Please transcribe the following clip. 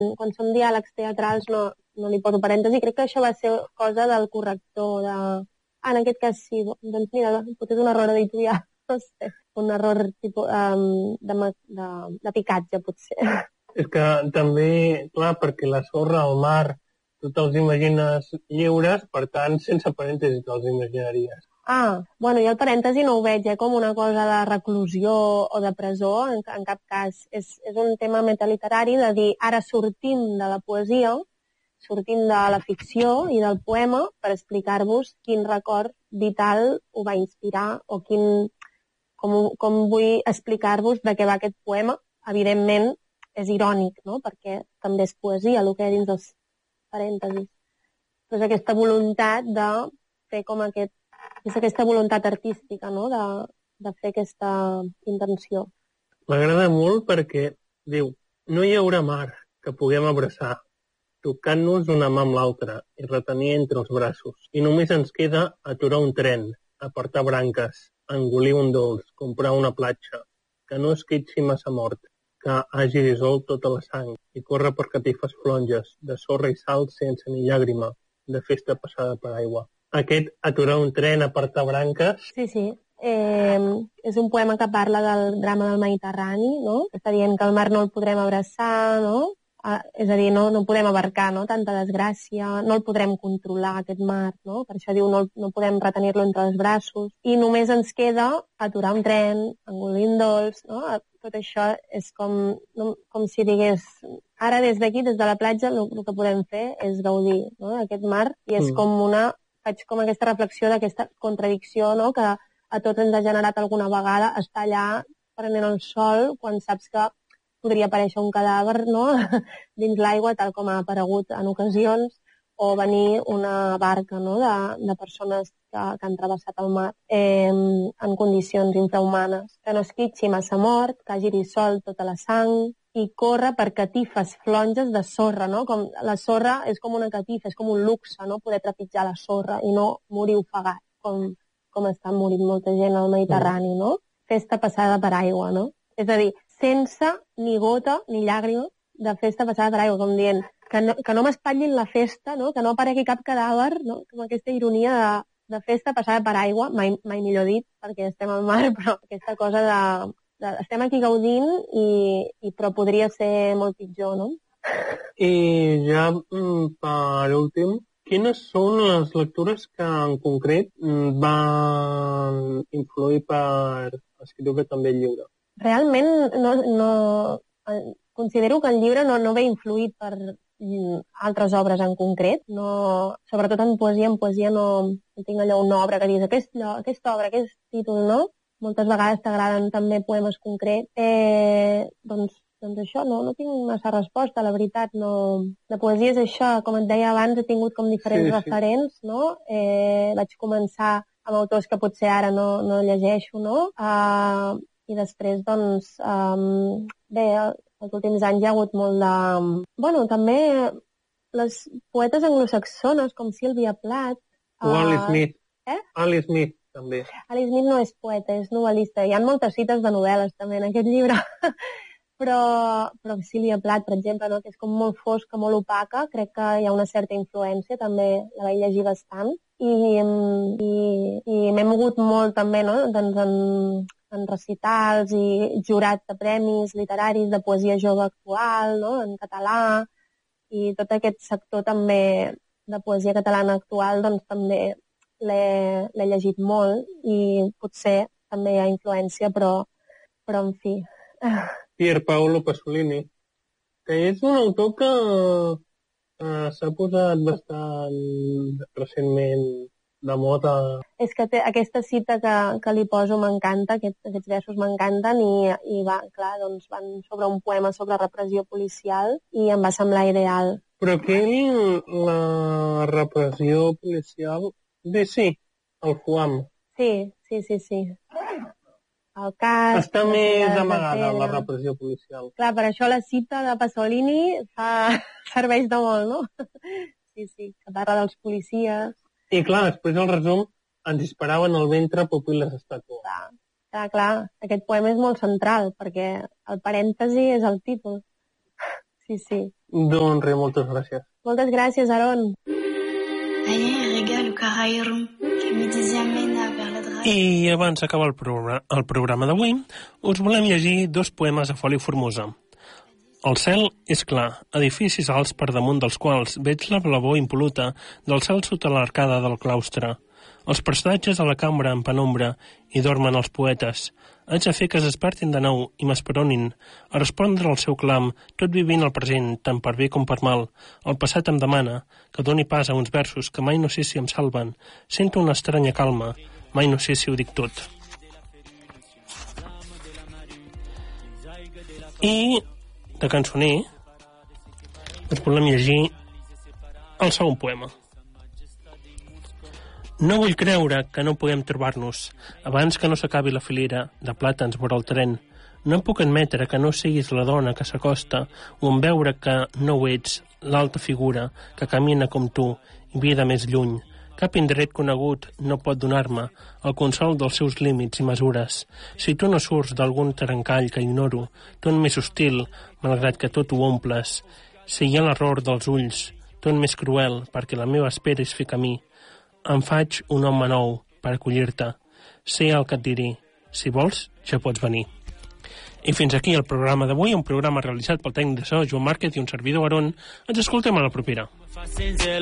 Quan són diàlegs teatrals no li poso parèntesi. Crec que això va ser cosa del corrector. En aquest cas sí. Doncs mira, potser és un error editorial. No sé. Un error tipus, de picatge, potser. És que també, clar, perquè la sorra, el mar, tu te'ls imagines lliures, per tant, sense parèntesis te'ls imaginaries. Bueno, jo el parèntesi no ho veig com una cosa de reclusió o de presó, en cap cas. És un tema metaliterari de dir, ara sortim de la poesia, sortim de la ficció i del poema per explicar-vos quin record vital ho va inspirar o com vull explicar-vos de què va aquest poema. Evidentment, és irònic, no? Perquè també és poesia, el que hi ha dins dels parèntesis. Però és aquesta voluntat de fer com és aquesta voluntat artística, no? De fer aquesta intenció. M'agrada molt perquè diu, no hi haurà mar que puguem abraçar, tocant-nos una mà amb l'altra i retenir entre els braços. I només ens queda aturar un tren, apartar branques, engolir un dolç, comprar una platja, que no esquitxi massa mort, que hagi dissolt tota la sang i córrer per catifes flonges, de sorra i sal sense ni llàgrima, de festa passada per aigua. Aquest aturar un tren, apartar branques... Sí. És un poema que parla del drama del Mediterrani, no? Està dient que el mar no el podrem abraçar, no? És a dir, no podem abarcar, no? Tanta desgràcia, no el podrem controlar, aquest mar, no? Per això diu no podem retenir-lo entre els braços. I només ens queda aturar un tren, engolir un dolç, no? Tot això és com si digués, ara des d'aquí, des de la platja, el que podem fer és gaudir, no? Aquest mar, i és faig com aquesta reflexió d'aquesta contradicció, no? Que a tots ens ha generat alguna vegada estar allà prenent el sol quan saps que podria aparèixer un cadàver, no? Dins l'aigua, tal com ha aparegut en ocasions, o venir una barca, no? de persones que han travessat el mar en condicions infrahumanes. Que no esquitxi massa mort, que hagi dissolt tota la sang i córrer per catifes flonges de sorra, no? Com la sorra és com una catifa, és com un luxe, no? Poder trepitjar la sorra i no morir ofegat, com està morint molta gent al Mediterrani, no? Festa passada per aigua, no? És a dir, sense ni gota ni llàgrima de festa passada per aigua, com dient que no m'espatllin la festa, no? Que no aparegui cap cadàver, no? Com aquesta ironia de festa passada per aigua, mai millor dit, perquè estem al mar, però aquesta cosa de estem aquí gaudint però podria ser molt pitjor, no? I ja per últim, quines són les lectures que en concret van influir per escriure també el llibre? Realment considero que el llibre no ve influït per altres obres en concret. Sobretot en poesia no tinc allò una obra que dius aquesta obra, aquest títol, no? Moltes vegades t'agraden també poemes concrets. Doncs això, no tinc massa resposta, la veritat. La poesia és això, com et deia abans, he tingut com diferents referents, no? Vaig començar amb autors que potser ara no llegeixo, no? I després, doncs, bé, els últims anys hi ha hagut molt de... Bueno, també les poetes anglosaxones, com Sylvia Plath... O Alice Smith. Alice Smith, també. Alice Smith no és poeta, és novel·lista. Hi ha moltes cites de novel·les, també, en aquest llibre. Però Sylvia Plath, per exemple, no? Que és com molt fosca, molt opaca, crec que hi ha una certa influència, també la vaig llegir bastant. I m'he mogut molt, també, no? Doncs en recitals i jurat de premis literaris de poesia jove actual, no? En català, i tot aquest sector també de poesia catalana actual, doncs també l'he llegit molt i potser també hi ha influència, però en fi. Pier Paolo Pasolini, que és un autor que s'ha posat bastant recentment de moda. És que aquesta cita que li poso m'encanta, aquests versos m'encanten i van sobre un poema sobre repressió policial i em va semblar ideal. Però que la repressió policial... Bé, sí, el FUAM. Sí. El cas... Està més amagada la repressió policial. Clar, per això la cita de Pasolini serveix de molt, no? Sí, que parla dels policies... I clar, després del resum ens disparaven al ventre pupil·les estàtues. Clar, aquest poema és molt central, perquè el parèntesi és el títol. sí. Doncs res, moltes gràcies. Moltes gràcies, Aaron. I abans d'acabar el programa d'avui, us volem llegir 2 poemes de Foli Formosa. El cel és clar, edificis alts per damunt dels quals veig la blavor impoluta del cel sota l'arcada del claustre. Els personatges a la cambra en penombra i dormen els poetes. Haig de fer que es despertin de nou i m'esperonin a respondre al seu clam, tot vivint el present, tant per bé com per mal. El passat em demana que doni pas a uns versos que mai no sé si em salven. Sento una estranya calma, mai no sé si ho dic tot. I de cançoner us volem llegir el segon poema. No vull creure que no puguem trobar-nos abans que no s'acabi la filera de plàtans vora el tren. No em puc admetre que no siguis la dona que s'acosta o en veure que no ho ets, l'alta figura que camina com tu i vida més lluny. Cap indret conegut no pot donar-me el consol dels seus límits i mesures. Si tu no surts d'algun trencall que ignoro, ton més hostil, malgrat que tot ho omples. Si hi ha l'error dels ulls, ton més cruel, perquè la meva espera és fer camí. Em faig un home nou per acollir-te. Sé el que et diré. Si vols, ja pots venir. I fins aquí el programa d'avui, un programa realitzat pel tècnic de so Joan Márquez i un servidor Aaron. Ens escoltem a la propera.